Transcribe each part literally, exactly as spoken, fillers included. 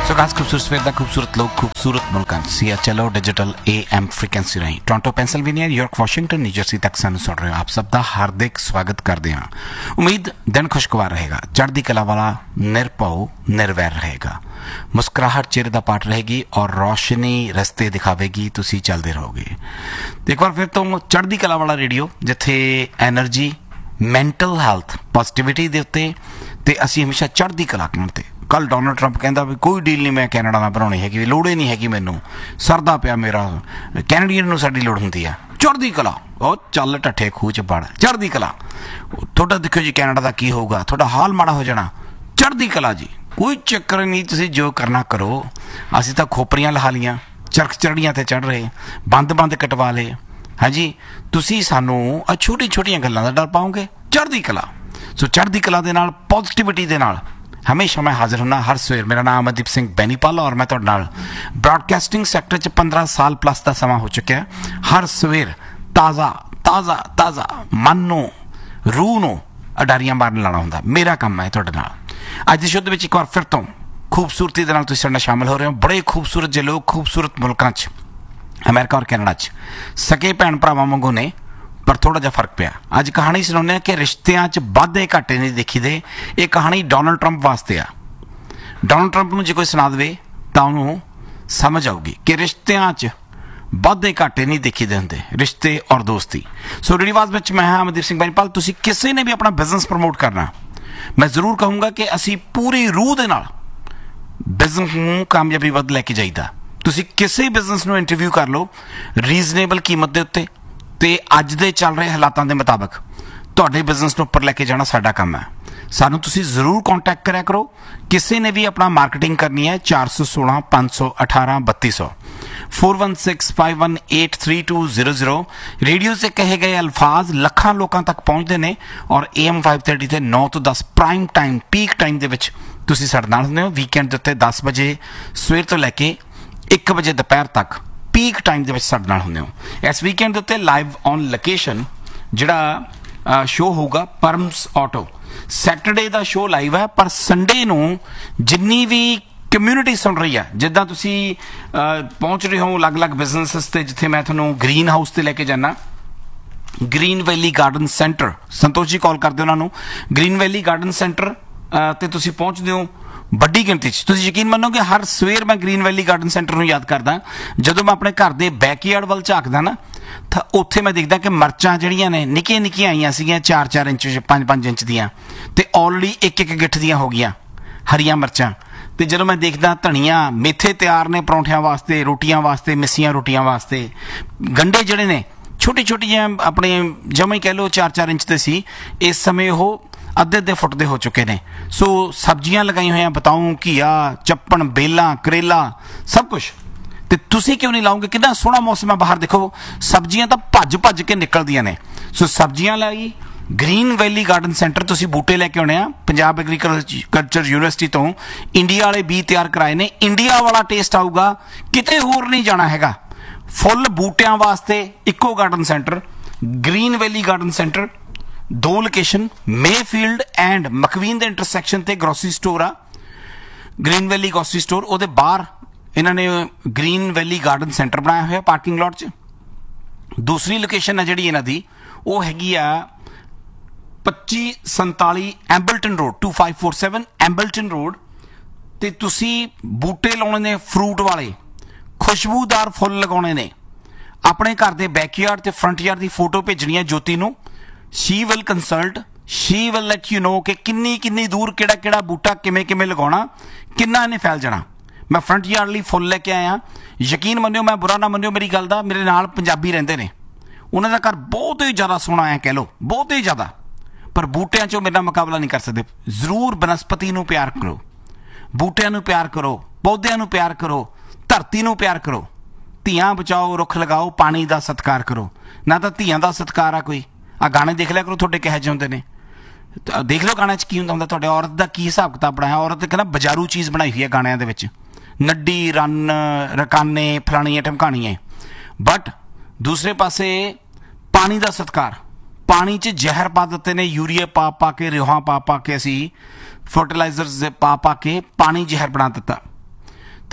सो खास खूबसूरत सवेर का खूबसूरत लोग खूबसूरत मुल्क C H L O digital A M frequency Rahi Toronto Pennsylvania New York Washington New Jersey तक सानू सुन रहे हो। आप सब का हार्दिक स्वागत करते हैं। उम्मीद दिन खुशगवार रहेगा, चढ़ती कला वाला निरभव निर्वैर रहेगा, मुस्कुराहट चेहरे का पाठ रहेगी और रोशनी रस्ते दिखावेगी, तुसी चलते रहोगे। तो एक बार फिर तो चढ़ती कला वाला रेडियो जिथे एनर्जी मैंटल हैल्थ पॉजिटिविटी के उत्ते ते असी हमेशा चढ़ती कला करते। कल डोनाल्ड ट्रंप कहता भी कोई डील नहीं मैं कैनेडा नाल बनाउणी हैगी, लोड़ ही नहीं हैगी, मैनू सरदा पिया मेरा कैनेडियन नूं साडी लोड़ हुंदी है। चढ़दी कला ओ चल ढट्ठे खूह च बड़, चढ़दी कला तुहाडा देखो जी कैनेडा दा की होगा, तुहाडा हाल माड़ा हो जाना। चढ़दी कला जी, कोई चक्कर नहीं, तुसीं जो करना करो। असीं तां खोपरियां लहा लियां, चरख चढ़ियां ते चढ़ रहे, बंद बंद कटवा ले। हाँ जी, तुसीं सानू आ छोटी छोटियां गल्लां दा डर पाओगे। चढ़दी कला, सो चढ़दी कला दे नाल पॉजिटिविटी दे नाल हमेशा मैं हाजिर होना हर सवेर। मेरा नाम अमनदीप सिंह बैनीपाल और मैं तुहाडे नाल ब्रॉडकास्टिंग सैक्टर च पंद्रह साल प्लस का समा हो चुका है। हर सवेर ताज़ा ताज़ा ताज़ा मन नूं रूह नूं अडारियां मारन लाना हुंदा, मेरा काम है तुहाडे नाल। अज दे शो दे विच एक बार फिर तो खूबसूरती दे नाल तुसीं साडे नाल शामिल हो रहे हो। बड़े खूबसूरत जे लोग खूबसूरत मुल्कां च अमेरिका और कैनेडा च सके भैन भरावां वांगू ने, पर थोड़ा जिहा फर्क पिया। अज कहानी सुनाने कि रिश्तियां च वाधे घाटे नहीं देखी दे। ये कहानी डोनाल्ड ट्रंप वास्ते आ। डोनाल्ड ट्रंप नूं जे कोई सुना देवे तां उहनूं समझ आऊगी कि रिश्तियां च वाधे घाटे नहीं देखी दे हुंदे, रिश्ते और दोस्ती। सो रेडियोवाज विच मैं हां अमनदीप सिंह बैनीपाल। तुसीं किसी ने भी अपना बिजनेस प्रमोट करना, मैं जरूर कहूँगा कि असीं पूरी रूह दे नाल बिजनेस नूं कामयाबी वध लैके जाईदा। तुसीं किसी बिजनेस नूं इंटरव्यू कर लो रीजनेबल कीमत दे उत्ते ते अज दे चल रहे हालातां दे मुताबिक तुहाडे बिजनेस नूं उपर लैके जाना साडा काम है। सानूं तुसीं जरूर कॉन्टैक्ट करिया करो। किसी ने भी अपना मार्केटिंग करनी है चार सौ सोलह पाँच सौ अठारह बत्ती सौ four one six five one eight three to zero zero. Radio से कहे गए अल्फाज लखां लोकां तक पहुँचते हैं और ए एम फाइव थर्टी से नौ तो दस प्राइम टाइम पीक टाइम दे विच तुसीं साडे नाल हुंदे हो। वीकेंड दे उत्ते दस बजे सवेर तो लैके एक बजे दोपहर तक पीक टाइम ਦੇ ਵਿੱਚ ਸਾਡੇ ਨਾਲ ਹੁੰਦੇ ਹੋ। ਇਸ ਵੀਕਐਂਡ ਦੇ ਉੱਤੇ ਲਾਈਵ ਔਨ ਲੋਕੇਸ਼ਨ ਜਿਹੜਾ ਸ਼ੋ ਹੋਊਗਾ ਪਰਮਸ ਆਟੋ। ਸੈਟਰਡੇ ਦਾ ਸ਼ੋ ਲਾਈਵ ਹੈ, ਪਰ ਸੰਡੇ ਨੂੰ ਜਿੰਨੀ ਵੀ ਕਮਿਊਨਿਟੀ ਸੁਣ ਰਹੀ ਹੈ, ਜਿੱਦਾਂ ਤੁਸੀਂ ਪਹੁੰਚ ਰਹੇ ਹੋ ਅਲੱਗ-ਅਲੱਗ ਬਿਜ਼ਨੈਸਿਸ ਤੇ, ਜਿੱਥੇ ਮੈਂ ਤੁਹਾਨੂੰ ਗ੍ਰੀਨ ਹਾਊਸ ਤੇ ਲੈ ਕੇ ਜਾਣਾ, ਗ੍ਰੀਨ ਵੈਲੀ ਗਾਰਡਨ ਸੈਂਟਰ। ਸੰਤੋਸ਼ ਜੀ ਕਾਲ ਕਰਦੇ ਉਹਨਾਂ ਨੂੰ। ਗ੍ਰੀਨ ਵੈਲੀ ਗਾਰਡਨ ਸੈਂਟਰ ਤੇ ਤੁਸੀਂ ਪਹੁੰਚਦੇ ਹੋ ਵੱਡੀ ਗਿਣਤੀ 'ਚ। ਤੁਸੀਂ ਯਕੀਨ ਮੰਨੋਗੇ ਹਰ ਸਵੇਰ ਮੈਂ ਗ੍ਰੀਨ ਵੈਲੀ ਗਾਰਡਨ ਸੈਂਟਰ ਨੂੰ ਯਾਦ ਕਰਦਾ। ਜਦੋਂ ਮੈਂ ਆਪਣੇ ਘਰ ਦੇ ਬੈਕਯਾਰਡ ਵੱਲ ਝਾਕਦਾ ਨਾ ਤਾਂ ਉੱਥੇ ਮੈਂ ਦੇਖਦਾ ਕਿ ਮਿਰਚਾਂ ਜਿਹੜੀਆਂ ਨੇ ਨਿੱਕੀਆਂ ਨਿੱਕੀਆਂ ਆਈਆਂ ਸੀਗੀਆਂ ਚਾਰ ਚਾਰ ਇੰਚ ਪੰਜ ਪੰਜ ਇੰਚ ਦੀਆਂ, ਤੇ ਆਲਰੇਡੀ ਇੱਕ ਇੱਕ ਗਿੱਠ ਦੀਆਂ ਹੋ ਗਈਆਂ ਹਰੀਆਂ ਮਿਰਚਾਂ। ਤੇ ਜਦੋਂ ਮੈਂ ਦੇਖਦਾ ਧਨੀਆ ਮੇਥੇ ਤਿਆਰ ਨੇ ਪਰੌਂਠਿਆਂ ਵਾਸਤੇ, ਰੋਟੀਆਂ ਵਾਸਤੇ, ਮਿੱਸੀਆਂ ਰੋਟੀਆਂ ਵਾਸਤੇ। ਗੰਢੇ ਜਿਹੜੇ ਨੇ ਛੋਟੀ ਛੋਟੀਆਂ ਆਪਣੇ ਜਮਾਂ ਹੀ ਕਹਿ ਲਓ ਚਾਰ ਚਾਰ ਇੰਚ ਤੇ ਸੀ, ਇਸ ਸਮੇਂ ਉਹ ਅੱਧੇ ਅੱਧੇ ਫੁੱਟ ਦੇ ਹੋ ਚੁੱਕੇ ਨੇ। ਸੋ ਸਬਜ਼ੀਆਂ ਲਗਾਈਆਂ ਹੋਈਆਂ, ਬਤਾਊਂ, ਘੀਆ, ਚੱਪਣ, ਬੇਲਾਂ, ਕਰੇਲਾ, ਸਭ ਕੁਛ। ਤੇ ਤੁਸੀਂ ਕਿਉਂ ਨਹੀਂ ਲਾਓਗੇ? ਕਿੰਨਾ ਸੋਹਣਾ ਮੌਸਮ ਹੈ ਬਾਹਰ, ਦੇਖੋ ਸਬਜ਼ੀਆਂ ਤਾਂ ਭੱਜ ਭੱਜ ਕੇ ਨਿਕਲਦੀਆਂ ਨੇ। ਸੋ ਸਬਜ਼ੀਆਂ ਲਈ ਗ੍ਰੀਨ ਵੈਲੀ ਗਾਰਡਨ ਸੈਂਟਰ ਤੁਸੀਂ ਬੂਟੇ ਲੈ ਕੇ ਆਉਣੇ ਆ। ਪੰਜਾਬ ਐਗਰੀਕਲਚਰ ਯੂਨੀਵਰਸਿਟੀ ਤੋਂ ਇੰਡੀਆ ਵਾਲੇ ਬੀਜ ਤਿਆਰ ਕਰਾਏ ਨੇ। ਇੰਡੀਆ ਵਾਲਾ ਟੇਸਟ ਆਊਗਾ, ਕਿਤੇ ਹੋਰ ਨਹੀਂ ਜਾਣਾ ਹੈਗਾ। ਫੁੱਲ ਬੂਟਿਆਂ ਵਾਸਤੇ ਇੱਕੋ ਗਾਰਡਨ ਸੈਂਟਰ, ਗ੍ਰੀਨ ਵੈਲੀ ਗਾਰਡਨ ਸੈਂਟਰ। दो लोकेशन मेफील्ड एंड मकवीन के इंटरसैक्शन ते ग्रोसरी स्टोर आ, ग्रीन वैली ग्रोसरी स्टोर। ਉਹਦੇ ਬਾਹਰ ਇਹਨਾਂ ਨੇ ग्रीन वैली गार्डन सेंटर बनाया होया पार्किंग लॉट 'ਚ। दूसरी लोकेशन है ਜਿਹੜੀ ਇਹਨਾਂ ਦੀ ਉਹ ਹੈਗੀ ਆ पच्ची Santali एम्बलटन road to five four seven एम्बलटन road. ਤੇ ਤੁਸੀਂ ਬੂਟੇ ਲਾਉਣੇ ਨੇ ਫਰੂਟ ਵਾਲੇ, ਖੁਸ਼ਬੂਦਾਰ ਫੁੱਲ ਲਗਾਉਣੇ ਨੇ। ਆਪਣੇ ਘਰ ਦੇ ਬੈਕਯਾਰਡ ਤੇ ਫਰੰਟ ਯਾਰਡ ਦੀ ਫੋਟੋ ਭੇਜਣੀ ਹੈ ਜੋਤੀ ਨੂੰ। she will consult, she will let you know कि किन्नी किन्नी दूर किहड़ा किहड़ा बूटा किमें किमें लगाउणा, किन्ना इहने फैल जाना। मैं फ्रंट यार्ड लई फुੱਲ ਲੈ ਕੇ ਆਇਆ। यकीन मन्नियो, मैं बुरा ना मन्नियो मेरी गल दा, मेरे नाल पंजाबी रहिंदे ने, उन्हां दा घर बहुत ही ज़्यादा सोहना है, कह लो बहुत ही ज़्यादा, पर बूटियां 'चों मेरे नाल मुकाबला नहीं कर सकदे। जरूर बनस्पति नूं प्यार करो, बूटियां नूं प्यार करो, पौदिਆਂ नूं प्यार करो, धरती नूं प्यार करो। ਧੀਆਂ बचाओ, रुख लगाओ, पानी का सत्कार करो। ना तो ਧੀਆਂ ਦਾ सत्कार आ कोई। आ गाने देख लिया करो ਤੁਹਾਡੇ ਕਿਹੋ ਜਿਹੇ ਹੁੰਦੇ ਨੇ, देख लो गाने 'ਚ ਕੀ ਹੁੰਦਾ ਹੁੰਦਾ। ਤੁਹਾਡੇ औरत ਦਾ ਕੀ ਹਿਸਾਬ ਕਿਤਾਬ ਬਣਾਇਆ? औरत ਕਹਿੰਦਾ ਬਾਜ਼ਾਰੂ ਚੀਜ਼ ਬਣਾਈ ਹੋਈ ਹੈ ਗਾਣਿਆਂ ਦੇ ਵਿੱਚ, ਨੱਡੀ, ਰੰਨ, ਰਕਾਨੇ, ਫਲਾਣੀਆਂ ਢਮਕਾਣੀਆਂ। ਬਟ ਦੂਸਰੇ ਪਾਸੇ ਪਾਣੀ ਦਾ ਸਤਿਕਾਰ। ਪਾਣੀ 'ਚ ਜ਼ਹਿਰ ਪਾ ਦਿੱਤੇ ਨੇ, ਯੂਰੀਆ ਪਾ ਪਾ ਕੇ, ਰਿਓਹਾਂ ਪਾ ਪਾ ਕੇ, ਅਸੀਂ ਫਰਟੀਲਾਈਜ਼ਰਸ ਪਾ ਪਾ ਕੇ ਪਾਣੀ ਜ਼ਹਿਰ ਬਣਾ ਦਿੱਤਾ।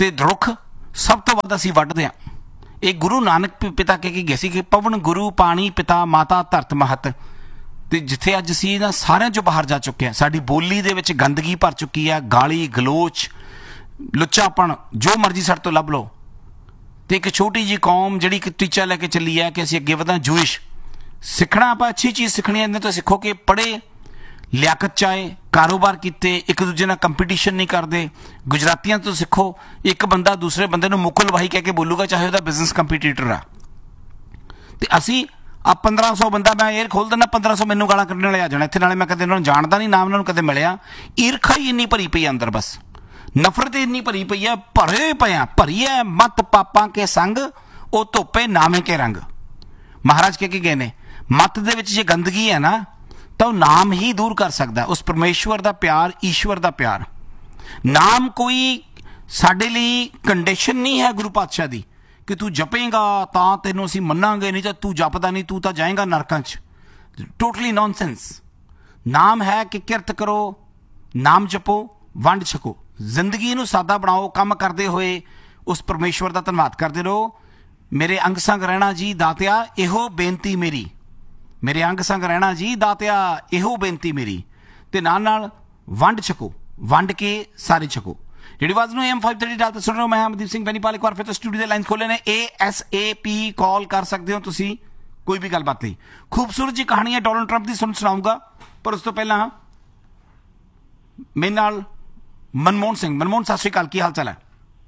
ਤੇ ਰੁੱਖ ਸਭ ਤੋਂ ਵੱਧ ਅਸੀਂ ਵੱਢਦੇ ਹਾਂ। ਇਹ ਗੁਰੂ ਨਾਨਕ ਪ- ਪਿਤਾ ਕਹਿ ਕੇ ਗਏ ਸੀ ਕਿ ਪਵਨ ਗੁਰੂ ਪਾਣੀ ਪਿਤਾ ਮਾਤਾ ਧਰਤ ਮਹਤ। ਤੇ ਜਿੱਥੇ ਅੱਜ ਅਸੀਂ ਇਹਨਾਂ ਸਾਰਿਆਂ ਚੋਂ ਬਾਹਰ ਜਾ ਚੁੱਕੇ ਹਾਂ, ਸਾਡੀ ਬੋਲੀ ਦੇ ਵਿੱਚ ਗੰਦਗੀ ਭਰ ਚੁੱਕੀ ਆ, ਗਾਲੀ ਗਲੋਚ ਲੁੱਚਾਪਣ ਜੋ ਮਰਜ਼ੀ ਸਾਡੇ ਤੋਂ ਲੱਭ ਲਓ। ਤੇ ਇੱਕ ਛੋਟੀ ਜਿਹੀ ਕੌਮ ਜਿਹੜੀ ਇੱਕ ਟੀਚਾ ਲੈ ਕੇ ਚੱਲੀ ਹੈ ਕਿ ਅਸੀਂ ਅੱਗੇ ਵਧਾਂ, ਜੂਇਸ਼ ਸਿੱਖਣਾ, ਆਪਾਂ ਅੱਛੀ ਚੀਜ਼ ਸਿੱਖਣੀ ਹੈ। ਇਹਨਾਂ ਤੋਂ ਸਿੱਖੋ ਕਿ ਪੜ੍ਹੇ, ਲਿਆਕਤ ਚਾਹੇ, ਕਾਰੋਬਾਰ ਕੀਤੇ, ਇੱਕ ਦੂਜੇ ਨਾਲ ਕੰਪੀਟੀਸ਼ਨ ਨਹੀਂ ਕਰਦੇ। ਗੁਜਰਾਤੀਆਂ ਤੋਂ ਸਿੱਖੋ, ਇੱਕ ਬੰਦਾ ਦੂਸਰੇ ਬੰਦੇ ਨੂੰ ਮੁਕਲ ਵਾਹੀ ਕਹਿ ਕੇ ਬੋਲੂਗਾ ਚਾਹੇ ਉਹਦਾ ਬਿਜ਼ਨਸ ਕੰਪੀਟੀਟਰ ਆ। ਤੇ ਅਸੀਂ ਆ ਪੰਦਰਾਂ ਸੌ ਬੰਦਾ ਮੈਂ ਏਅਰ ਖੋਲ ਦਿੰਦਾ, ਪੰਦਰਾਂ ਸੌ ਮੈਨੂੰ ਗਾਲਾਂ ਕੱਢਣ ਵਾਲੇ ਆ ਜਾਣਾ ਇੱਥੇ। ਨਾਲੇ ਮੈਂ ਕਦੇ ਉਹਨਾਂ ਨੂੰ ਜਾਣਦਾ ਨਹੀਂ, ਨਾਮ ਉਹਨਾਂ ਨੂੰ ਕਦੇ ਮਿਲਿਆ। ਈਰਖਾ ਹੀ ਇੰਨੀ ਭਰੀ ਪਈ ਅੰਦਰ, ਬਸ ਨਫ਼ਰਤ ਇੰਨੀ ਭਰੀ ਪਈ ਹੈ, ਭਰੇ ਪਏ ਆ, ਭਰੀ ਹੈ ਮਤ ਪਾਪਾਂ ਕੇ ਸੰਗ ਉਹ ਧੋਪੇ ਨਾਮੇ ਕੇ ਰੰਗ। ਮਹਾਰਾਜ ਕਹਿ ਕੇ ਗਏ ਨੇ ਮਤ ਦੇ ਵਿੱਚ ਜੇ ਗੰਦਗੀ ਹੈ ਨਾ ਤਾਂ ਉਹ ਨਾਮ ਹੀ ਦੂਰ ਕਰ ਸਕਦਾ, ਉਸ ਪਰਮੇਸ਼ਵਰ ਦਾ ਪਿਆਰ, ਈਸ਼ਵਰ ਦਾ ਪਿਆਰ। ਨਾਮ ਕੋਈ ਸਾਡੇ ਲਈ ਕੰਡੀਸ਼ਨ ਨਹੀਂ ਹੈ ਗੁਰੂ ਪਾਤਸ਼ਾਹ ਦੀ ਕਿ ਤੂੰ ਜਪੇਗਾ ਤਾਂ ਤੈਨੂੰ ਅਸੀਂ ਮੰਨਾਂਗੇ, ਨਹੀਂ ਤਾਂ ਤੂੰ ਜਪਦਾ ਨਹੀਂ ਤੂੰ ਤਾਂ ਜਾਏਗਾ ਨਰਕਾਂ 'ਚ। Totally nonsense. ਨਾਮ ਹੈ ਕਿ ਕਿਰਤ ਕਰੋ, ਨਾਮ ਜਪੋ, ਵੰਡ ਛਕੋ, ਜ਼ਿੰਦਗੀ ਨੂੰ ਸਾਦਾ ਬਣਾਓ। ਕੰਮ ਕਰਦੇ ਹੋਏ ਉਸ ਪਰਮੇਸ਼ਵਰ ਦਾ ਧੰਨਵਾਦ ਕਰਦੇ ਰਹੋ। ਮੇਰੇ ਅੰਗ ਸੰਗ ਰਹਿਣਾ ਜੀ ਦਾਤਿਆ ਇਹੋ ਬੇਨਤੀ ਮੇਰੀ, ਮੇਰੇ ਅੰਗ ਸੰਗ ਰਹਿਣਾ ਜੀ ਦਾਤਿਆ ਇਹੋ ਬੇਨਤੀ ਮੇਰੀ। ਤੇ ਨਾਲ ਨਾਲ ਵੰਡ ਛਕੋ, ਵੰਡ ਕੇ ਸਾਰੇ ਛਕੋ। ਜਿਹੜੀ ਆਵਾਜ਼ ਨੂੰ A M five thirty dot ਸੁਣ ਰਹੇ ਹੋ, ਮੈਂ ਅਮਨਦੀਪ ਸਿੰਘ ਬੈਨੀਪਾਲ। ਇੱਕ ਵਾਰ ਫਿਰ ਤੋਂ ਸਟੂਡੀਓ ਦੇ ਲਾਈਨ ਖੋਲੇ ਨੇ, ਏ ਐਸ ਏ ਪੀ ਕਾਲ ਕਰ ਸਕਦੇ ਹੋ ਤੁਸੀਂ ਕੋਈ ਵੀ ਗੱਲਬਾਤ ਲਈ। ਖੂਬਸੂਰਤ ਜੀ ਕਹਾਣੀ ਹੈ ਡੋਨਲਡ ਟਰੰਪ ਦੀ, ਸੁਣ ਸੁਣਾਊਂਗਾ। ਪਰ ਉਸ ਤੋਂ ਪਹਿਲਾਂ ਮੇਰੇ ਨਾਲ ਮਨਮੋਹਨ ਸਿੰਘ। ਮਨਮੋਹਨ ਸਤਿ ਸ਼੍ਰੀ ਅਕਾਲ, ਕੀ ਹਾਲ ਚਾਲ ਹੈ?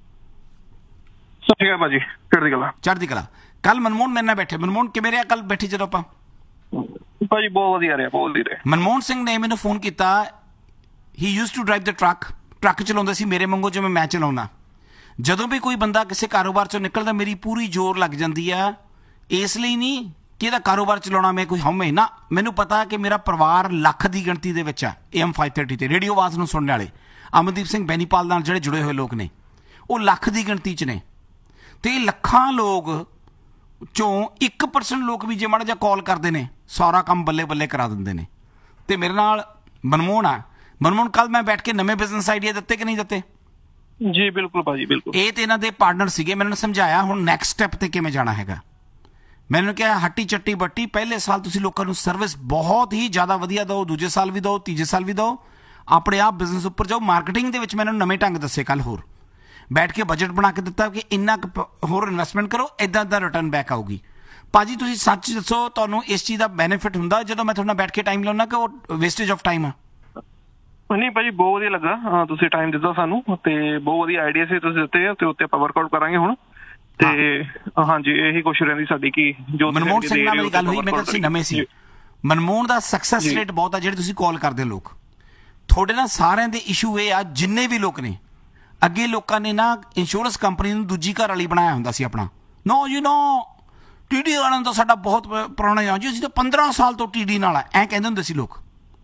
ਸਤਿ ਸ਼੍ਰੀ ਅਕਾਲ ਭਾਜੀ, ਚੜ੍ਹਦੀ ਕਲਾ। ਚੜ੍ਹਦੀ ਕਲਾ। ਕੱਲ ਮਨਮੋਹਨ ਮੇਰੇ ਨਾਲ ਬੈਠੇ। ਮਨਮੋਹਨ ਕਿਵੇਂ ਰਿਹਾ ਕੱਲ ਬੈਠੀ ਜਦੋਂ ਆਪਾਂ? ਭਾਜੀ ਬਹੁਤ ਵਧੀਆ ਰਿਹਾ, ਬਹੁਤ ਵਧੀਆ ਰਿਹਾ। ਮਨਮੋਹਨ ਸਿੰਘ ਨੇ ਮੈਨੂੰ ਫੋਨ ਕੀਤਾ। ਹੀ use to drive the truck. Truck ਚਲਾਉਂਦਾ ਸੀ ਮੇਰੇ ਵਾਂਗੂ ਜਿਵੇਂ ਮੈਂ ਚਲਾਉਣਾ। ਜਦੋਂ ਵੀ ਕੋਈ ਬੰਦਾ ਕਿਸੇ ਕਾਰੋਬਾਰ ਚੋਂ ਨਿਕਲਦਾ ਮੇਰੀ ਪੂਰੀ ਜ਼ੋਰ ਲੱਗ ਜਾਂਦੀ ਆ। ਇਸ ਲਈ ਨਹੀਂ ਕਿ ਇਹਦਾ ਕਾਰੋਬਾਰ ਚਲਾਉਣਾ ਮੈਂ ਕੋਈ ਹਉਮੈ ਨਾ, ਮੈਨੂੰ ਪਤਾ ਕਿ ਮੇਰਾ ਪਰਿਵਾਰ ਲੱਖ ਦੀ ਗਿਣਤੀ ਦੇ ਵਿੱਚ ਆ। ਏ ਐਮ ਫਾਈਵ ਥਰਟੀ ਤੇ ਰੇਡੀਓ ਆਵਾਜ਼ ਨੂੰ ਸੁਣਨ ਵਾਲੇ ਅਮਨਦੀਪ ਸਿੰਘ ਬੈਨੀਪਾਲ ਨਾਲ ਜਿਹੜੇ ਜੁੜੇ ਹੋਏ ਲੋਕ ਨੇ ਉਹ ਲੱਖ ਦੀ ਗਿਣਤੀ 'ਚ ਨੇ। ਤੇ ਲੱਖਾਂ ਲੋਕ ਚੋਂ ਇੱਕ ਪਰਸੈਂਟ ਲੋਕ ਵੀ ਜੇ ਮਾੜਾ ਜਿਹਾ ਕਾਲ ਕਰਦੇ ਨੇ ਸਾਰਾ ਕੰਮ ਬੱਲੇ ਬੱਲੇ ਕਰਾ ਦਿੰਦੇ ਨੇ। ਤੇ ਮੇਰੇ ਨਾਲ ਮਨਮੋਹਨ ਆ। ਮਨਮੋਹਨ ਕੱਲ ਮੈਂ ਬੈਠ ਕੇ ਨਵੇਂ ਬਿਜ਼ਨਸ ਆਈਡੀਆ ਦਿੱਤੇ ਕਿ ਨਹੀਂ ਦਿੱਤੇ? ਜੀ ਬਿਲਕੁਲ ਭਾਜੀ, ਬਿਲਕੁਲ। ਇਹ ਤੇ ਇਹਨਾਂ ਦੇ ਪਾਰਟਨਰ ਸੀਗੇ। ਮੈਨੂੰ ਸਮਝਾਇਆ ਹੁਣ ਨੈਕਸਟ ਸਟੈਪ ਤੇ ਕਿਵੇਂ ਜਾਣਾ ਹੈਗਾ। ਮੈਨੂੰ ਕਿਹਾ ਹੱਟੀ ਚੱਟੀ ਬੱਟੀ, ਪਹਿਲੇ ਸਾਲ ਤੁਸੀਂ ਲੋਕਾਂ ਨੂੰ ਸਰਵਿਸ ਬਹੁਤ ਹੀ ਜ਼ਿਆਦਾ ਵਧੀਆ ਦਿਓ, ਦੂਜੇ ਸਾਲ ਵੀ ਦਿਓ, ਤੀਜੇ ਸਾਲ ਵੀ ਦਿਓ, ਆਪਣੇ ਆਪ ਬਿਜ਼ਨਸ ਉੱਪਰ ਜਾਓ। ਮਾਰਕੀਟਿੰਗ ਦੇ ਵਿੱਚ ਮੈਨੂੰ ਨਵੇਂ ਢੰਗ ਦੱਸੇ ਕੱਲ, ਹੋਰ ਬੈਠ ਕੇ ਬਜਟ ਬਣਾ ਕੇ ਦਿੱਤਾ ਕਿ ਇੰਨਾ ਕੁ ਹੋਰ ਇਨਵੈਸਟਮੈਂਟ ਕਰੋ, ਇੱਦਾਂ ਦਾ ਰਿਟਰਨ ਬੈਕ ਆਊਗੀ। ਭਾਜੀ ਤੁਸੀਂ ਸੱਚ ਦੱਸੋ, ਤੁਹਾਨੂੰ ਇਸ ਚੀਜ਼ ਦਾ ਬੈਨੀਫਿਟ ਹੁੰਦਾ ਜਦੋਂ ਮੈਂ ਤੁਹਾਡੇ ਨਾਲ ਬੈਠ ਕੇ ਟਾਈਮ ਲਾਉਣਾ ਕਿ ਉਹ ਵੇਸਟੇਜ ਆਫ ਟਾਈਮ ਆ? ਨਹੀਂ ਭਾਜੀ, ਬਹੁਤ ਵਧੀਆ ਲੱਗਾ। ਹਾਂ, ਤੁਸੀਂ ਟਾਈਮ ਦਿੱਤਾ ਸਾਨੂੰ ਤੇ ਬਹੁਤ ਵਧੀਆ ਆਈਡੀਆ ਸੀ ਤੁਸੀਂ ਦਿੱਤੇ ਤੇ ਉੱਤੇ ਆਪਾਂ ਵਰਕਆਊਟ ਕਰਾਂਗੇ ਹੁਣ। ਤੇ ਹਾਂਜੀ, ਇਹੀ ਕੋਸ਼ਿਸ਼ ਰਹਿੰਦੀ ਸਾਡੀ ਕਿ ਜੋ ਮਨਮੋਹਨ ਸਿੰਘ ਨਾਲ ਮੇਰੀ ਗੱਲ ਹੋਈ, ਮੈਂ ਕਿਹਾ ਤੁਸੀਂ ਨਵੇਂ ਸੀ। ਮਨਮੋਹਨ ਦਾ ਸਕਸੈਸ ਰੇਟ ਬਹੁਤ ਆ। ਜਿਹੜੇ ਤੁਸੀਂ ਕਾਲ ਕਰਦੇ ਲੋਕ, ਤੁਹਾਡੇ ਨਾਲ ਸਾਰਿਆਂ ਦੇ ਇਸ਼ੂ ਇਹ ਆ, ਜਿੰਨੇ ਵੀ ਲੋਕ ਨੇ ਅੱਗੇ ਲੋਕਾਂ ਨੇ ਨਾ ਇੰਸ਼ੋਰੈਂਸ ਕੰਪਨੀ ਨੂੰ ਦੂਜੀ ਘਰ ਵਾਲੀ ਬਣਾਇਆ ਹੁੰਦਾ ਸੀ ਆਪਣਾ। ਨੋ ਯੂ ਨੋ ਟੀ ਡੀ ਵਾਲਿਆਂ ਦਾ ਸਾਡਾ ਬਹੁਤ ਪੁਰਾਣਾ ਆ ਜੀ, ਅਸੀਂ ਤਾਂ ਪੰਦਰਾਂ ਸਾਲ ਤੋਂ ਟੀ ਡੀ ਨਾਲ ਆ, ਐਂ ਕਹਿੰਦੇ ਹੁੰਦੇ ਸੀ ਲੋਕ।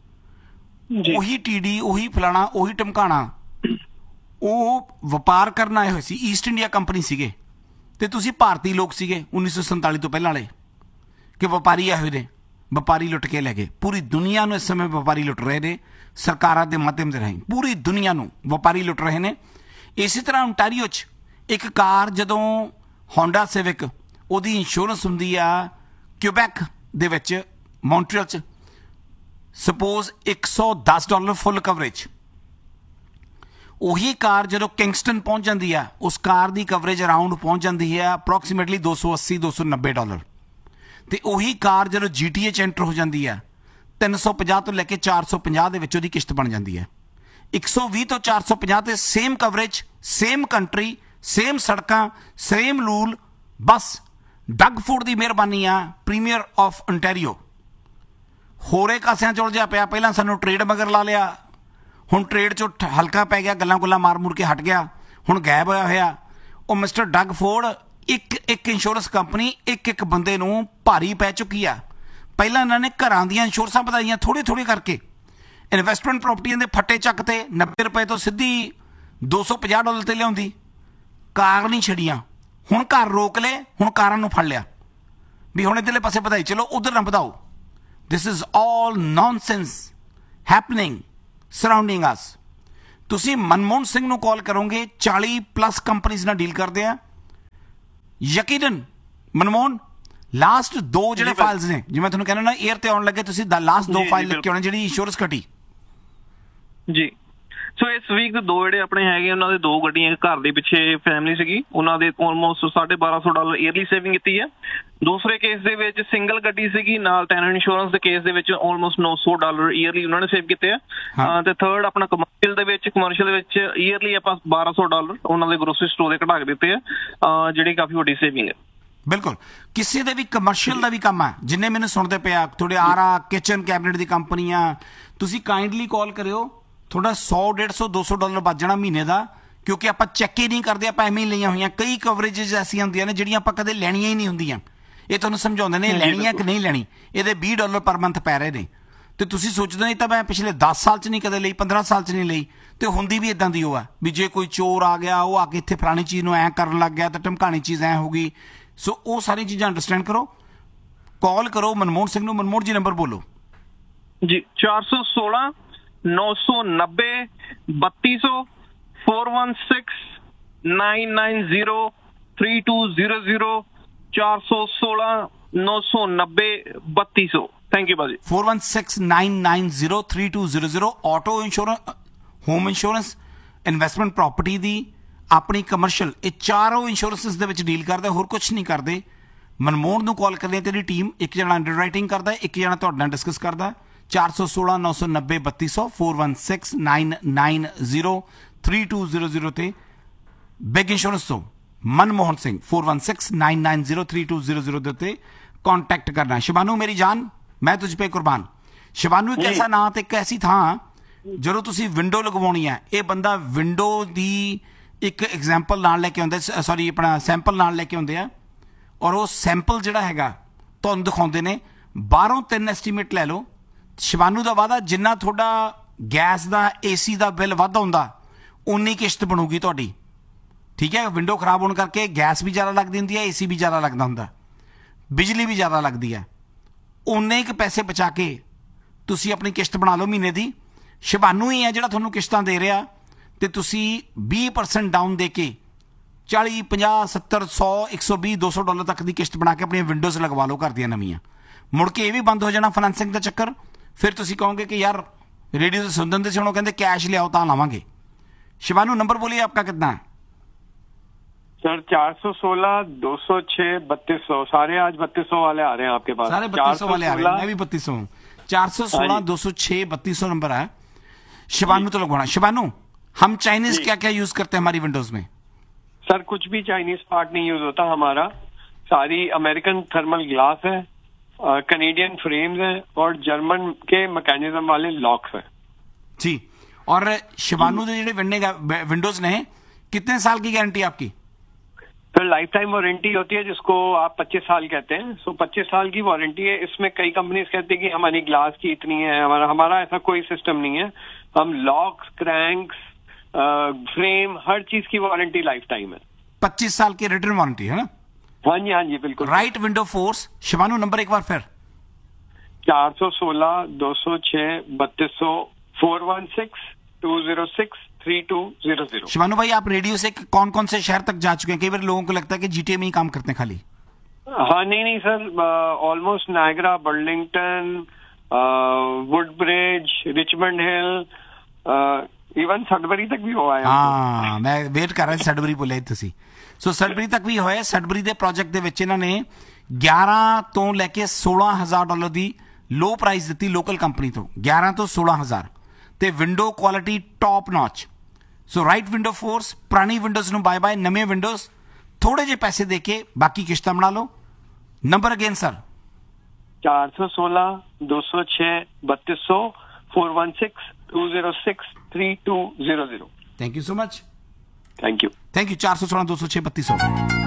ਉਹੀ ਟੀ ਡੀ, ਉਹੀ ਫਲਾਣਾ, ਉਹੀ ਟਮਕਾਣਾ, ਉਹ ਵਪਾਰ ਕਰਨ ਆਏ ਹੋਏ ਸੀ। ਈਸਟ ਇੰਡੀਆ ਕੰਪਨੀ ਸੀਗੇ ਤੇ ਤੁਸੀਂ ਭਾਰਤੀ ਲੋਕ ਸੀਗੇ ਉੱਨੀ ਸੌ ਸੰਤਾਲੀ ਤੋਂ ਪਹਿਲਾਂ ਵਾਲੇ ਕਿ ਵਪਾਰੀ ਆਏ ਹੋਏ ਨੇ, ਵਪਾਰੀ ਲੁੱਟ ਕੇ ਲੈ ਗਏ। ਪੂਰੀ ਦੁਨੀਆ ਨੂੰ ਇਸ ਸਮੇਂ ਵਪਾਰੀ ਲੁੱਟ ਰਹੇ ਨੇ, ਸਰਕਾਰਾਂ ਦੇ ਮਾਧਿਅਮ ਦੇ ਰਾਹੀਂ ਪੂਰੀ ਦੁਨੀਆ ਨੂੰ ਵਪਾਰੀ ਲੁੱਟ ਰਹੇ ਨੇ। ਇਸੇ ਤਰ੍ਹਾਂ ontario 'ਚ ਇੱਕ ਕਾਰ ਜਦੋਂ ਹੋਂਡਾ ਸਿਵਿਕ, ਉਹਦੀ ਇੰਸ਼ੋਰੈਂਸ ਹੁੰਦੀ ਆ ਕਿਊਬੈਕ ਦੇ ਵਿੱਚ, ਮੌਂਟਰੀਅਲ 'ਚ, ਸਪੋਜ਼ ਇੱਕ ਸੌ ਦਸ ਡਾਲਰ ਫੁੱਲ ਕਵਰੇਜ। ਉਹੀ ਕਾਰ ਜਦੋਂ ਕਿੰਗਸਟਨ ਪਹੁੰਚ ਜਾਂਦੀ ਆ, ਉਸ ਕਾਰ ਦੀ ਕਵਰੇਜ ਅਰਾਊਂਡ ਪਹੁੰਚ ਜਾਂਦੀ ਹੈ ਅਪਰੋਕਸੀਮੇਟਲੀ ਦੋ ਸੌ ਅੱਸੀ ਦੋ ਸੌ ਨੱਬੇ ਡਾਲਰ। ਤੇ ਉਹੀ ਕਾਰ ਜਦੋਂ ਜੀ ਟੀ ਏ 'ਚ ਐਂਟਰ ਹੋ ਜਾਂਦੀ ਆ, ਤਿੰਨ ਸੌ ਪੰਜਾਹ ਤੋਂ ਲੈ ਕੇ ਚਾਰ ਸੌ ਪੰਜਾਹ ਦੇ ਵਿੱਚ ਉਹਦੀ ਕਿਸ਼ਤ ਬਣ ਜਾਂਦੀ ਹੈ। ਇੱਕ ਸੌ ਵੀਹ ਤੋਂ ਚਾਰ ਸੌ ਪੰਜਾਹ ਤੇ same coverage, same country, same ਸੜਕਾਂ, ਸੇਮ ਰੂਲ। ਬਸ ਡਗ ਫੂਡ ਦੀ ਮਿਹਰਬਾਨੀ ਆ, ਪ੍ਰੀਮੀਅਰ ਆਫ ontario ਹੋਰੇ ਕਾਸਿਆਂ 'ਚ ਉਲਝਿਆ ਪਿਆ। ਪਹਿਲਾਂ ਸਾਨੂੰ ਟ੍ਰੇਡ ਮਗਰ ਲਾ ਲਿਆ, ਹੁਣ ਟ੍ਰੇਡ 'ਚੋਂ ਹਲਕਾ ਪੈ ਗਿਆ, ਗੱਲਾਂ ਗੁੱਲਾਂ ਮਾਰ ਮੁਰ ਕੇ ਹਟ ਗਿਆ, ਹੁਣ ਗਾਇਬ ਹੋਇਆ ਹੋਇਆ। ਉਹ ਮਿਸਟਰ ਡਗ ਫੋਰਡ ਇੱਕ ਇੱਕ ਇੰਸ਼ੋਰੈਂਸ ਕੰਪਨੀ ਇੱਕ ਇੱਕ ਬੰਦੇ ਨੂੰ ਭਾਰੀ ਪੈ ਚੁੱਕੀ ਆ। ਪਹਿਲਾਂ ਇਹਨਾਂ ਨੇ ਘਰਾਂ ਦੀਆਂ ਇੰਸ਼ੋਰੈਂਸਾਂ ਵਧਾਈਆਂ ਥੋੜ੍ਹੇ ਥੋੜ੍ਹੇ ਕਰਕੇ, ਇਨਵੈਸਟਮੈਂਟ ਪ੍ਰੋਪਰਟੀਆਂ ਦੇ ਫੱਟੇ ਚੱਕ ਤੇ ਨੱਬੇ ਰੁਪਏ ਤੋਂ ਸਿੱਧੀ ਦੋ ਸੌ ਪੰਜਾਹ ਡਾਲਰ ਤੇ ਲਿਆਉਂਦੀ। ਕਾਰ ਨਹੀਂ ਛੜੀਆਂ, ਹੁਣ ਘਰ ਰੋਕ ਲਏ, ਹੁਣ ਕਾਰਾਂ ਨੂੰ ਫੜ ਲਿਆ ਵੀ ਹੁਣ ਇੱਧਰਲੇ ਪਾਸੇ ਵਧਾਈ ਚਲੋ, ਉਧਰ ਨਾ ਵਧਾਓ। This is all nonsense happening surrounding ਅਸ। ਤੁਸੀਂ ਮਨਮੋਹਨ ਸਿੰਘ ਨੂੰ ਕਾਲ ਕਰੋਗੇ, ਚਾਲੀ ਪਲੱਸ ਕੰਪਨੀਆਂ ਨਾਲ ਡੀਲ ਕਰਦੇ ਆ ਯਕੀਨਨ। ਮਨਮੋਹਨ ਲਾਸਟ ਦੋ ਜਿਹੜੇ ਫਾਈਲਸ ਨੇ, ਜਿਵੇਂ ਤੁਹਾਨੂੰ ਕਹਿੰਦਾ ਨਾ 에ਅਰ ਤੇ ਆਉਣ ਲੱਗੇ ਤੁਸੀਂ ਲਾਸਟ ਦੋ ਫਾਈਲ ਲਿਖ ਕੇ ਆਉਣੇ ਜਿਹੜੀ ਇੰਸ਼ੋਰੈਂਸ ਕੱਟੀ ਜੀ। ਸੋ ਇਸ ਵੀਕ ਦੋ ਜਿਹੜੇ ਆਪਣੇ ਹੈਗੇ ਉਹਨਾਂ ਦੇ ਦੋ ਗੱਡੀਆਂ, ਘਰ ਦੇ ਪਿੱਛੇ ਫੈਮਿਲੀ ਸੀਗੀ, ਉਹਨਾਂ ਦੇ ਆਲਮੋਸਟ ਸਾਢੇ ਬਾਰਾਂ ਸੌ ਡਾਲਰ ਈਅਰਲੀ ਸੇਵਿੰਗ ਕੀਤੀ ਹੈ। ਦੂਸਰੇ ਕੇਸ ਦੇ ਵਿੱਚ ਸਿੰਗਲ ਗੱਡੀ ਸੀਗੀ ਨਾਲ ਟੈਨਰ ਇੰਸ਼ੋਰੈਂਸ ਦੇ ਕੇਸ ਦੇ ਵਿੱਚ ਆਲਮੋਸਟ ਨੌ ਸੌ ਡਾਲਰ ਈਅਰਲੀ ਉਹਨਾਂ ਨੇ ਸੇਵ ਕੀਤੇ ਆ। ਤੇ ਥਰਡ ਆਪਣਾ ਕਮਰਸ਼ੀਅਲ ਦੇ ਵਿੱਚ ਕਮਰਸ਼ੀਅਲ ਦੇ ਵਿੱਚ ਈਅਰਲੀ ਆਪਾਂ ਬਾਰਾਂ ਸੌ ਡਾਲਰ ਉਹਨਾਂ ਦੇ ਗਰੋਸਰੀ ਸਟੋਰ ਦੇ ਘਟਾ ਕੇ ਦਿੱਤੇ ਆ, ਜਿਹੜੀ ਕਾਫੀ ਵੱਡੀ ਸੇਵਿੰਗ ਹੈ। ਬਿਲਕੁਲ। ਕਿਸੇ ਦੇ ਵੀ ਕਮਰਸ਼ੀਅਲ ਦਾ ਵੀ ਕੰਮ ਹੈ, ਜਿੰਨੇ ਮੈਨੂੰ ਸੁਣਦੇ ਪਿਆ ਤੁਹਾਡੇ ਆਰਾ ਕਿਚਨ ਕੈਬਨਿਟ ਦੀ ਕੰਪਨੀ ਆ, ਤੁਸੀਂ ਕਾਈਂਡਲੀ ਕਾਲ ਕਰਿਓ। ਤੁਹਾਡਾ ਸੌ ਡੇਢ ਸੌ ਦੋ ਸੌ ਡਾਲਰ ਬਚ ਜਾਣਾ ਮਹੀਨੇ ਦਾ, ਕਿਉਂਕਿ ਆਪਾਂ ਚੈੱਕ ਹੀ ਨਹੀਂ ਕਰਦੇ, ਆਪਾਂ ਐਵੇਂ ਹੀ ਲਈਆਂ ਹੋਈਆਂ। ਕਈ ਕਵਰੇਜਸ ਐਸੀਆਂ ਹੁੰਦੀਆਂ ਨੇ ਜਿਹੜੀਆਂ ਆਪਾਂ ਕਦੇ ਲੈਣੀਆਂ ਹੀ ਨਹੀਂ ਹੁੰਦੀਆਂ। ਇਹ ਤੁਹਾਨੂੰ ਸਮਝਾਉਂਦੇ ਨੇ ਲੈਣੀਆਂ ਕਿ ਨਹੀਂ ਲੈਣੀ, ਇਹਦੇ ਵੀਹ ਡਾਲਰ ਪਰ ਮੰਥ ਪੈ ਰਹੇ ਨੇ। ਤੇ ਤੁਸੀਂ ਸੋਚਦੇ ਨਹੀਂ ਤਾਂ ਮੈਂ ਪਿਛਲੇ ਦਸ ਸਾਲ 'ਚ ਨਹੀਂ ਕਦੇ ਲਈ, ਪੰਦਰਾਂ ਸਾਲ 'ਚ ਨਹੀਂ ਲਈ। ਤੇ ਹੁੰਦੀ ਵੀ ਇਦਾਂ ਦੀ ਉਹ ਆ ਵੀ ਜੇ ਕੋਈ ਚੋਰ ਆ ਗਿਆ, ਉਹ ਆ ਕੇ ਇੱਥੇ ਫਲਾਣੀ ਚੀਜ਼ ਨੂੰ ਐਂ ਕਰਨ ਲੱਗ ਗਿਆ ਤਾਂ ਧਮਕਾਣੀ ਚੀਜ਼ ਐਂ ਹੋ ਗਈ। ਸੋ ਉਹ ਸਾਰੀ ਚੀਜ਼ਾਂ ਅੰਡਰਸਟੈਂਡ ਕਰੋ, ਕਾਲ ਕਰੋ ਮਨਮੋਹਨ ਸਿੰਘ ਨੂੰ। ਮਨਮੋਹਨ ਜੀ ਨੰਬਰ ਬੋਲੋ ਜੀ। ਚਾਰ ਸੌ ਸੋਲਾਂ ਨੌ ਸੌ ਨੱਬੇ ਬੱਤੀ ਸੌ four one six nine nine zero three two zero zero ਚਾਰ ਸੌ ਸੋਲਾਂ ਨੌ ਸੌ ਨੱਬੇ ਬੱਤੀ ਸੌ। ਥੈਂਕ ਯੂ ਭਾਜੀ। Four one six nine nine zero three to zero zero auto insurance, home insurance, investment property ਦੀ, ਆਪਣੀ ਕਮਰਸ਼ੀਅਲ, ਇਹ ਚਾਰੋਂ ਇੰਸ਼ੋਰੈਂਸਿਸ ਦੇ ਵਿੱਚ ਡੀਲ ਕਰਦੇ, ਹੋਰ ਕੁਝ ਨਹੀਂ ਕਰਦੇ। ਮਨਮੋਹਨ ਨੂੰ ਕਾਲ ਕਰਦੇ ਤੇਰੀ ਟੀਮ, ਇੱਕ ਜਣਾ ਅੰਡਰਰਾਈਟਿੰਗ ਕਰਦਾ, ਇੱਕ ਜਣਾ ਤੁਹਾਡੇ ਨਾਲ ਡਿਸਕਸ ਕਰਦਾ। ਚਾਰ ਸੌ ਸੋਲਾਂ ਨੌ ਸੌ ਨੱਬੇ ਬੱਤੀ ਸੌ four one six nine nine zero three to zero zero ਤੇ ਬਿਗ ਇੰਸ਼ੋਰੈਂਸ ਤੋਂ Manmohan Singh four one six nine nine zero three to zero zero ਦੇ ਉੱਤੇ कॉन्टैक्ट करना। शिवानू मेरी जान, मैं तुझ पे कुर्बान। शिवानू एक ऐसा ਨਾਂ ਤੇ ਇੱਕ ਐਸੀ ਥਾਂ ਜਦੋਂ ਤੁਸੀਂ ਵਿੰਡੋ ਲਗਵਾਉਣੀ ਹੈ, ਇਹ ਬੰਦਾ ਵਿੰਡੋ ਦੀ ਇੱਕ ਐਗਜ਼ਾਮਪਲ ਨਾਲ ਲੈ ਕੇ ਆਉਂਦੇ, ਸੌਰੀ ਆਪਣਾ ਸੈਂਪਲ ਨਾਲ ਲੈ ਕੇ ਆਉਂਦੇ ਆ, ਔਰ ਉਹ ਸੈਂਪਲ ਜਿਹੜਾ ਹੈਗਾ ਤੁਹਾਨੂੰ ਦਿਖਾਉਂਦੇ ਨੇ। ਬਾਹਰੋਂ ਤਿੰਨ ਐਸਟੀਮੇਟ ਲੈ ਲਓ। शिवानू ਦਾ ਵਾਅਦਾ ਜਿੰਨਾ ਤੁਹਾਡਾ ਗੈਸ ਦਾ ਏਸੀ ਦਾ ਬਿੱਲ ਵੱਧ ਆਉਂਦਾ ਉਨੀ ਕਿਸ਼ਤ ਬਣੂਗੀ ਤੁਹਾਡੀ, ਠੀਕ ਹੈ। ਵਿੰਡੋ ਖਰਾਬ ਹੋਣ ਕਰਕੇ ਗੈਸ ਵੀ ਜ਼ਿਆਦਾ ਲੱਗਦੀ ਹੁੰਦੀ ਹੈ, ਏਸੀ ਵੀ ਜ਼ਿਆਦਾ ਲੱਗਦਾ ਹੁੰਦਾ, ਬਿਜਲੀ ਵੀ ਜ਼ਿਆਦਾ ਲੱਗਦੀ ਹੈ। ਉਨੇ ਕੁ ਪੈਸੇ ਬਚਾ ਕੇ ਤੁਸੀਂ ਆਪਣੀ ਕਿਸ਼ਤ ਬਣਾ ਲਓ ਮਹੀਨੇ ਦੀ। शिवानू ਹੀ ਹੈ ਜਿਹੜਾ ਤੁਹਾਨੂੰ ਕਿਸ਼ਤਾਂ ਦੇ ਰਿਹਾ, ਤੇ ਤੁਸੀਂ ਵੀਹ ਪਰਸੈਂਟ ਡਾਊਨ ਦੇ ਕੇ ਚਾਲੀ ਪੰਜਾਹ ਸੱਤਰ ਸੌ ਇੱਕ ਸੌ ਵੀਹ ਦੋ ਸੌ ਡਾਲਰ ਤੱਕ ਦੀ ਕਿਸ਼ਤ ਬਣਾ ਕੇ ਆਪਣੀਆਂ ਵਿੰਡੋਜ਼ ਲਗਵਾ ਲਓ ਘਰ ਦੀਆਂ ਨਵੀਆਂ। ਮੁੜ ਕੇ ਇਹ ਵੀ ਬੰਦ ਹੋ ਜਾਣਾ ਫਾਈਨੈਂਸਿੰਗ ਦਾ ਚੱਕਰ। ਫਿਰ ਤੁਸੀਂ ਕਹੋਗੇ ਕਿ यार रेडियो से सुन देते सुनो कहते कैश ले आओ ता लावांगे। शिवानू नंबर बोलिए आपका कितना है? सर चार सौ सोलह दो सौ छह बत्तीस सौ सारे आज बत्तीस सौ वाले आ रहे हैं आपके पास। सारे बत्तीस सौ वाले आ रहे हैं, मैं भी बत्तीस सौ हूँ। चार सौ सोलह दो सौ छह बत्तीस सौ नंबर है शिवानू तो लगवाना। शिवानू हम चाइनीज क्या क्या यूज करते हैं हमारी विंडोज में? सर कुछ भी चाइनीज पार्ट नहीं यूज होता हमारा, सारी अमेरिकन थर्मल ग्लास है, कनेडियन फ्रेम्स हैं और जर्मन के मैकेनिज्म वाले लॉक्स हैं जी। और शिवानू के ਜਿਹੜੇ विंडोज ने कितने साल की गारंटी आपकी? तो लाइफ टाइम वारंटी होती है जिसको आप पच्चीस साल कहते हैं। सो पच्चीस साल की वारंटी है। इसमें कई कंपनीज कहती है कि हमारी ग्लास की इतनी है, हमारा हमारा ऐसा कोई सिस्टम नहीं है। हम लॉक्स, क्रैंक्स, फ्रेम, हर चीज की वारंटी लाइफ टाइम है। पच्चीस साल की रिटर्न वारंटी है ना? हाँ जी हाँ जी बिल्कुल। Right window force. शिवानू नंबर एक बार फिर चार सौ सोलह दो सौ छह बत्तीस सौ four one six to zero six three to zero zero. शिवानू भाई आप रेडियो से कौन कौन से शहर तक जा चुके हैं? कई बार लोगों को लगता है कि जीटीए में ही काम करते हैं खाली। हाँ नहीं नहीं sir, almost Niagara, Burlington, Woodbridge, Richmond Hill, even Sudbury तक भी हुआ है। हाँ मैं वेट कर रहा सडबरी बोले तुसी। सो सडबरी तक भी होया। सडबरी ਦੇ ਪ੍ਰੋਜੈਕਟ ਦੇ ਵਿੱਚ ਇਹਨਾਂ ਨੇ ਗਿਆਰਾਂ ਤੋਂ ਲੈ ਕੇ सोलह हज़ार ਡਾਲਰ ਦੀ ਲੋ ਪ੍ਰਾਈਸ ਦਿੱਤੀ ਲੋਕਲ ਕੰਪਨੀ ਤੋਂ, ਗਿਆਰਾਂ ਤੋਂ सोलह हज़ार ਤੇ ਵਿੰਡੋ ਕੁਆਲਿਟੀ ਟੌਪ ਨੌਚ। ਸੋ ਰਾਈਟ ਵਿੰਡੋ ਫੋਰਸ, ਪੁਰਾਣੀ ਵਿੰਡੋਜ਼ ਨੂੰ ਬਾਏ ਬਾਏ, ਨਵੇਂ ਵਿੰਡੋਜ਼ ਥੋੜੇ ਜਿਹੇ ਪੈਸੇ ਦੇ ਕੇ ਬਾਕੀ ਕਿਸ਼ਤਾਂ ਬਣਾ ਲਓ। ਨੰਬਰ ਅਗੇਨ ਸਰ चार सौ सोलह दो सौ छह बत्तीस सौ four one six to zero six three to zero zero. Thank you so much. Thank you thank you. चार सौ सोलह दो सौ छह बत्तीस सौ।